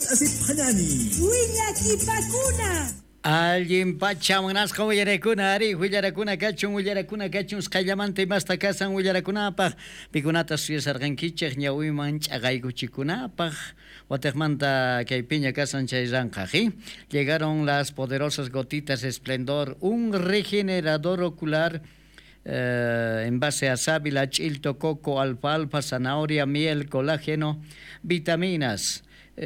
así panani. Willaki Pakuna. Alguien pachamanasqa willarakuna ari willarakuna kachun qayllamanti masta kasan willarakunapaq pikunata suyasarqankichik ñawiman ch'aqaykuchikunapaq watiqmanta kaypiña kasan chayranqaqi llegaron las poderosas gotitas esplendor, un regenerador ocular en base a sábila, chilto, coco, alfalfa, zanahoria, miel, colágeno, vitaminas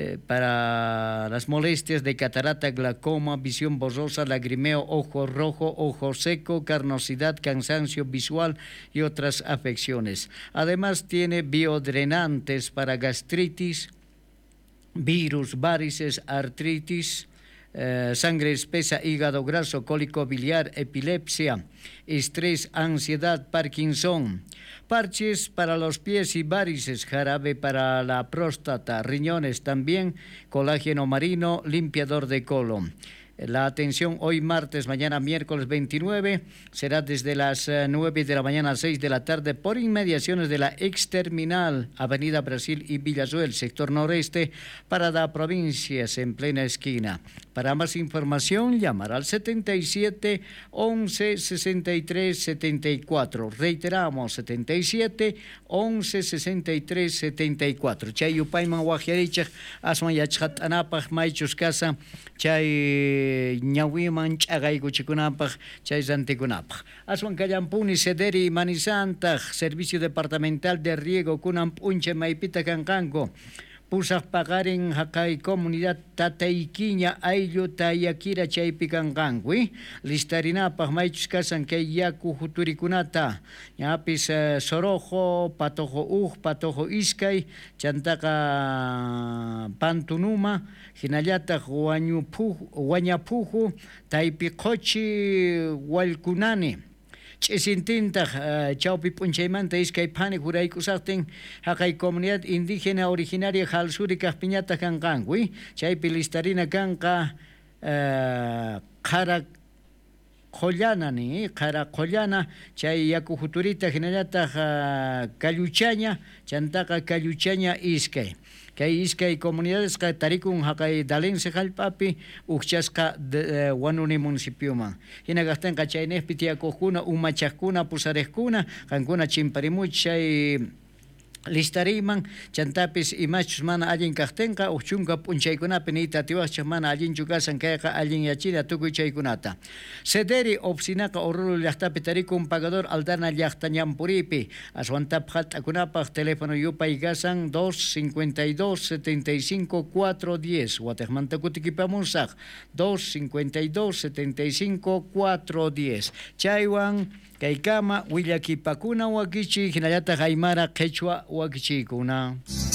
para las molestias de catarata, glaucoma, visión borrosa, lagrimeo, ojo rojo, ojo seco, carnosidad, cansancio visual y otras afecciones. Además tiene biodrenantes para gastritis, virus, varices, artritis, sangre espesa, hígado graso, cólico biliar, epilepsia, estrés, ansiedad, Parkinson, parches para los pies y varices, jarabe para la próstata, riñones también, colágeno marino, limpiador de colon. La atención hoy martes, mañana miércoles 29, será desde las 9 de la mañana a 6 de la tarde por inmediaciones de la ex-terminal, Avenida Brasil y Villazuel, sector noreste, Parada Provincias, en plena esquina. Para más información, llamar al 77 11 63 74. Reiteramos, 77 11 63 74. Chay upayman wajiarichak, asman yachhat anapaj, maichus casa, chay ñawiman ch'aqaykuchikunapaq chay rantikunapaq. Aswan Callampuni, Sederi, Manisantaq, Servicio Departamental de Riego, kunan p'unche maypita kanqanku. Pusaq paqarin haqay comunidad tataykiña ayllu tayakira chaypi kanqanku. Listarinapaq maychus kasan kay yaku futurikunata. Ñapis sorojo, patojo patojo iskay, chantaqa pantunuma, hinallataq wañapuju, taypiqochi walkunani. Ch'isintintaq chawpi p'unchaymanta iskay phani juraykusaqtin haqay comunidad indígena originaria Halsuri kaqpiñata kanqanku. Chaypi listarina kanqa qara qollana chay yaku futurita hinallataq kalluchaña, chantaqa kalluchaña iskay. Kay iskay comunidades ka tarikun haqay Dalense hallp'api ukchasqa Wanuni municipioman. Hinaqaqtinqa chaynejpi tiyakuqkuna, umachaqkuna, pusariqkuna, qankuna chimparimuch chay listariman, chantapis imachus mana allin kaqtinqa uchunqa p'unchaykunapi niytatiwaqchaq mana allinchu kasan kayqa allin yachina tukuy chaykunata. Sederi Opsinaqa Oruro llaqtapi tarikun pagador Aldana llaqta Ñampuripi, aswantapaq hallp'akunapaq teléfono yupay kasan 252 75 410 watiqmanta kutikipamunsaq 252 75 410 chaywan kaykama willakipakuna wakichi hinallataq Aymara Quechua wakichikuna.